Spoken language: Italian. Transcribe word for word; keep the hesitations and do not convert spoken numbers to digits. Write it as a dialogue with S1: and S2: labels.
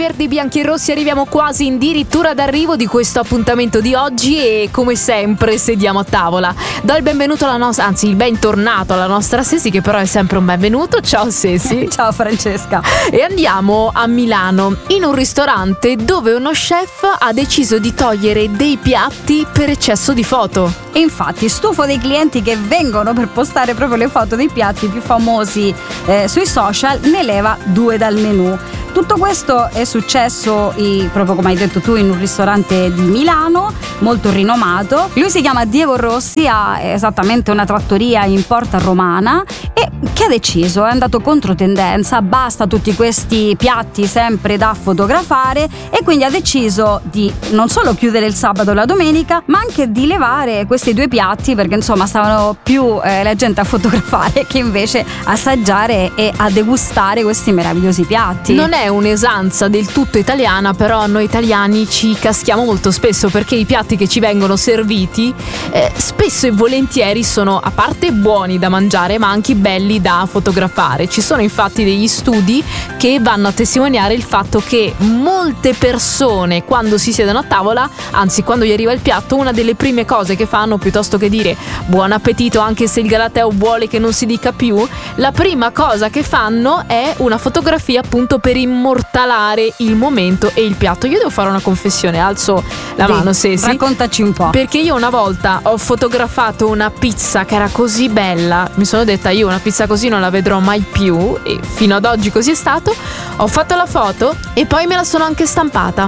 S1: verdi, bianchi e rossi, arriviamo quasi addirittura d'arrivo di questo appuntamento di oggi e come sempre sediamo a tavola. Do il benvenuto alla nostra, anzi il bentornato alla nostra Sesi, che però è sempre un benvenuto. Ciao Sesi.
S2: Ciao Francesca.
S1: E andiamo a Milano, in un ristorante dove uno chef ha deciso di togliere dei piatti per eccesso di foto.
S2: E infatti stufo dei clienti che vengono per postare proprio le foto dei piatti più famosi eh, sui social, ne leva due dal menù. Tutto questo è successo, eh, proprio come hai detto tu, in un ristorante di Milano molto rinomato. Lui si chiama Diego Rossi, ha esattamente una trattoria in Porta Romana e che ha deciso, è andato contro tendenza, basta tutti questi piatti sempre da fotografare, e quindi ha deciso di non solo chiudere il sabato e la domenica, ma anche di levare questi due piatti, perché insomma stavano più eh, la gente a fotografare che invece assaggiare e a degustare questi meravigliosi piatti.
S1: Non è un'esanza del tutto italiana, però noi italiani ci caschiamo molto spesso, perché i piatti che ci vengono serviti eh, spesso e volentieri sono a parte buoni da mangiare ma anche belli da fotografare. Ci sono infatti degli studi che vanno a testimoniare il fatto che molte persone, quando si siedono a tavola, anzi quando gli arriva il piatto, una delle prime cose che fanno, piuttosto che dire buon appetito anche se il galateo vuole che non si dica più, la prima cosa che fanno è una fotografia appunto per immortalare il momento e il piatto. Io devo fare una confessione, alzo la
S2: Dì,
S1: mano Sesi,
S2: raccontaci un po'.
S1: perché io una volta ho fotografato una pizza che era così bella, mi sono detta io una pizza così non la vedrò mai più, e fino ad oggi così è stato. Ho fatto la foto e poi me la sono anche stampata.